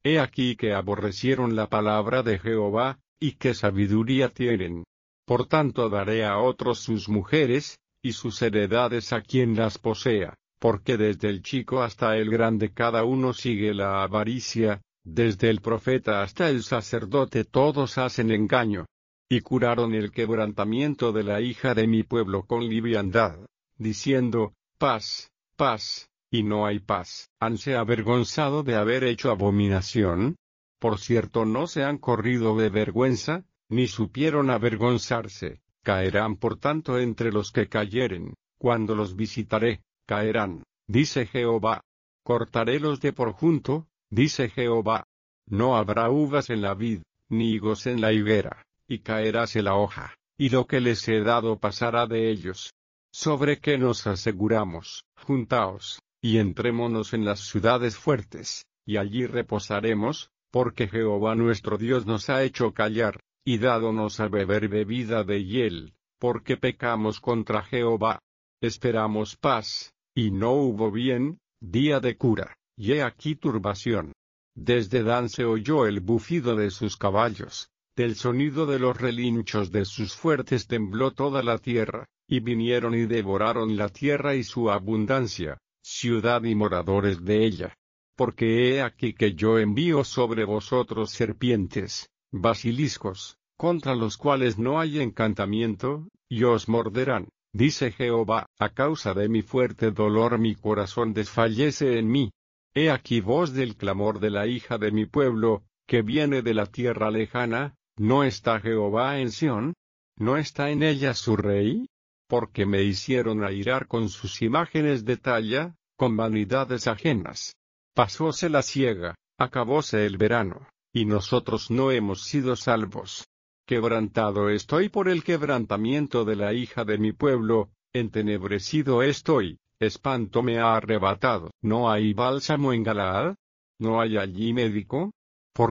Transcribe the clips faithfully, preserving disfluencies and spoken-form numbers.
he aquí que aborrecieron la palabra de Jehová, y qué sabiduría tienen. Por tanto daré a otros sus mujeres, y sus heredades a quien las posea, porque desde el chico hasta el grande cada uno sigue la avaricia, desde el profeta hasta el sacerdote todos hacen engaño. Y curaron el quebrantamiento de la hija de mi pueblo con liviandad, diciendo, paz, paz, y no hay paz. ¿Hanse avergonzado de haber hecho abominación? Por cierto no se han corrido de vergüenza, ni supieron avergonzarse, caerán por tanto entre los que cayeren, cuando los visitaré, caerán, dice Jehová. Cortarélos de por junto, dice Jehová. No habrá uvas en la vid, ni higos en la higuera, y caeráse la hoja, y lo que les he dado pasará de ellos. ¿Sobre qué nos aseguramos? Juntaos, y entrémonos en las ciudades fuertes, y allí reposaremos, porque Jehová nuestro Dios nos ha hecho callar, y dádonos a beber bebida de hiel, porque pecamos contra Jehová. Esperamos paz, y no hubo bien, día de cura, y he aquí turbación. Desde Dan se oyó el bufido de sus caballos, del sonido de los relinchos de sus fuertes tembló toda la tierra, y vinieron y devoraron la tierra y su abundancia, ciudad y moradores de ella. Porque he aquí que yo envío sobre vosotros serpientes, basiliscos, contra los cuales no hay encantamiento, y os morderán, dice Jehová. A causa de mi fuerte dolor mi corazón desfallece en mí. He aquí voz del clamor de la hija de mi pueblo, que viene de la tierra lejana. ¿No está Jehová en Sión? ¿No está en ella su rey? Porque me hicieron airar con sus imágenes de talla, con vanidades ajenas. Pasóse la siega, acabóse el verano, y nosotros no hemos sido salvos. Quebrantado estoy por el quebrantamiento de la hija de mi pueblo, entenebrecido estoy, espanto me ha arrebatado. ¿No hay bálsamo en Galaad? ¿No hay allí médico? Por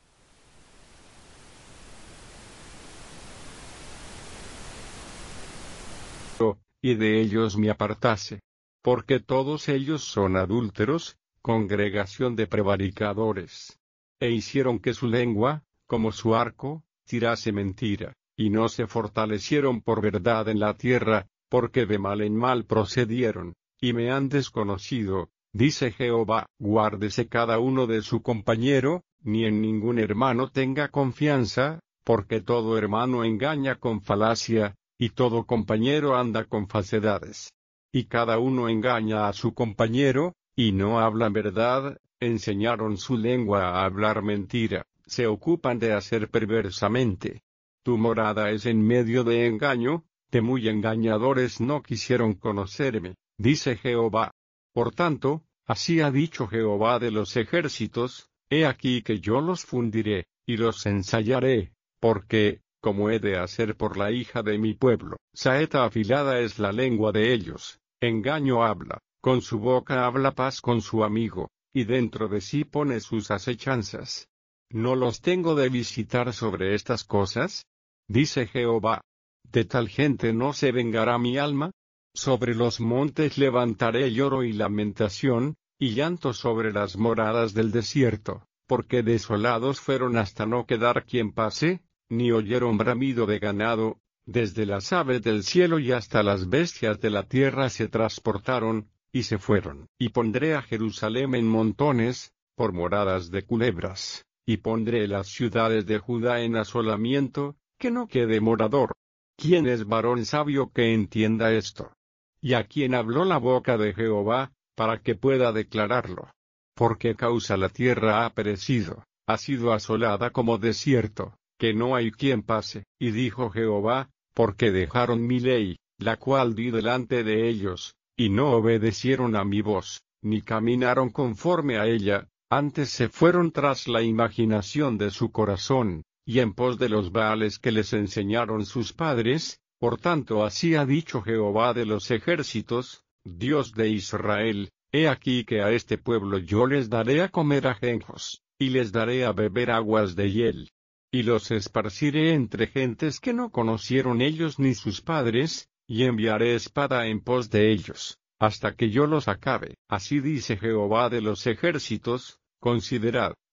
y de ellos me apartase. Porque todos ellos son adúlteros, congregación de prevaricadores. E hicieron que su lengua, como su arco, tirase mentira, y no se fortalecieron por verdad en la tierra, porque de mal en mal procedieron, y me han desconocido, dice Jehová. Guárdese cada uno de su compañero, ni en ningún hermano tenga confianza, porque todo hermano engaña con falacia, y todo compañero anda con falsedades. Y cada uno engaña a su compañero, y no hablan verdad, enseñaron su lengua a hablar mentira, se ocupan de hacer perversamente. Tu morada es en medio de engaño, de muy engañadores no quisieron conocerme, dice Jehová. Por tanto, así ha dicho Jehová de los ejércitos, he aquí que yo los fundiré, y los ensayaré, porque, como he de hacer por la hija de mi pueblo, saeta afilada es la lengua de ellos, engaño habla, con su boca habla paz con su amigo, y dentro de sí pone sus acechanzas. ¿No los tengo de visitar sobre estas cosas? Dice Jehová. ¿De tal gente no se vengará mi alma? Sobre los montes levantaré lloro y lamentación, y llanto sobre las moradas del desierto, porque desolados fueron hasta no quedar quien pase, ni oyeron bramido de ganado, desde las aves del cielo y hasta las bestias de la tierra se transportaron, y se fueron. Y pondré a Jerusalén en montones, por moradas de culebras, y pondré las ciudades de Judá en asolamiento, que no quede morador. ¿Quién es varón sabio que entienda esto? ¿Y a quién habló la boca de Jehová, para que pueda declararlo? ¿Por qué causa la tierra ha perecido, ha sido asolada como desierto, que no hay quien pase? Y dijo Jehová, porque dejaron mi ley, la cual di delante de ellos, y no obedecieron a mi voz, ni caminaron conforme a ella, antes se fueron tras la imaginación de su corazón, y en pos de los baales que les enseñaron sus padres. Por tanto así ha dicho Jehová de los ejércitos, Dios de Israel, he aquí que a este pueblo yo les daré a comer ajenjos, y les daré a beber aguas de hiel. Y los esparciré entre gentes que no conocieron ellos ni sus padres, y enviaré espada en pos de ellos, hasta que yo los acabe. Así dice Jehová de los ejércitos, considerad,